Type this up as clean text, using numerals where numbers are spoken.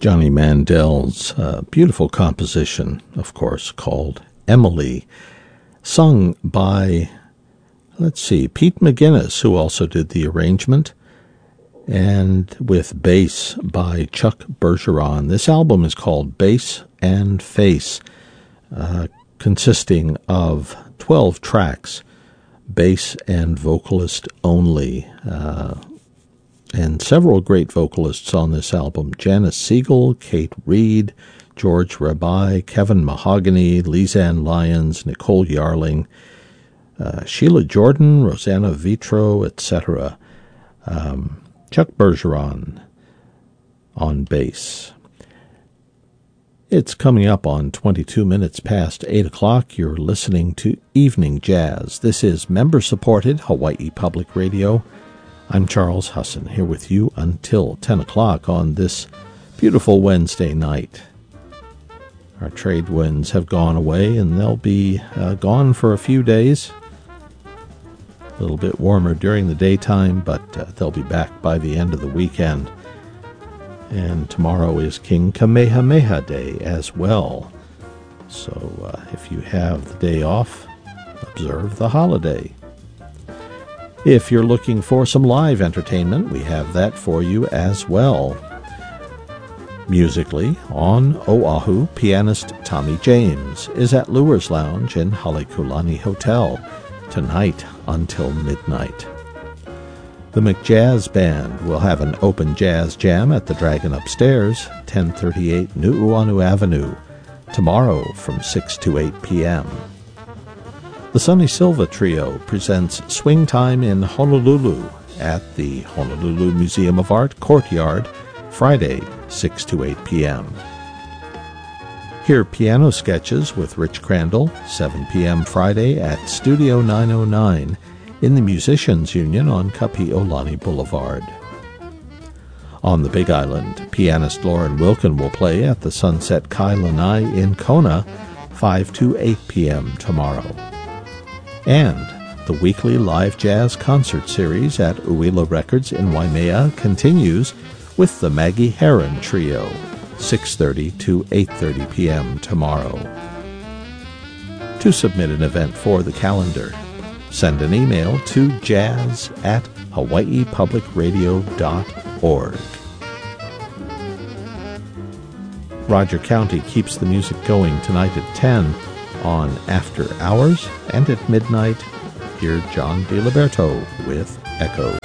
Johnny Mandel's beautiful composition, of course, called Emily, sung by, Pete McGuinness, who also did the arrangement, and with bass by Chuck Bergeron. This album is called Bass and Face, consisting of 12 tracks, bass and vocalist only, and several great vocalists on this album: Janice Siegel, Kate Reed, George Rabai, Kevin Mahogany, Lizanne Lyons, Nicole Yarling, Sheila Jordan, Rosanna Vitro, etc. Chuck Bergeron on bass. It's coming up on 22 minutes past 8 o'clock. You're listening to Evening Jazz. This is member-supported Hawaii Public Radio. I'm Charles Husson, here with you until 10 o'clock on this beautiful Wednesday night. Our trade winds have gone away, and they'll be gone for a few days. A little bit warmer during the daytime, but they'll be back by the end of the weekend. And tomorrow is King Kamehameha Day as well. So if you have the day off, observe the holiday. If you're looking for some live entertainment, we have that for you as well. Musically, on Oahu, pianist Tommy James is at Lure's Lounge in Halekulani Hotel tonight until midnight. The McJazz Band will have an open jazz jam at the Dragon Upstairs, 1038 Nu'uanu Avenue, tomorrow from 6 to 8 p.m. The Sonny Silva Trio presents Swing Time in Honolulu at the Honolulu Museum of Art Courtyard, Friday, 6 to 8 p.m. Hear piano sketches with Rich Crandall, 7 p.m. Friday at Studio 909 in the Musicians Union on Kapi'olani Boulevard. On the Big Island, pianist Lauren Wilkin will play at the Sunset Kai Lanai in Kona, 5 to 8 p.m. tomorrow. And the weekly live jazz concert series at Uila Records in Waimea continues with the Maggie Heron Trio, 6:30 to 8:30 p.m. tomorrow. To submit an event for the calendar, send an email to jazz@hawaiipublicradio.org. Roger County keeps the music going tonight at 10 on After Hours, and at midnight, hear John DiLiberto with Echo.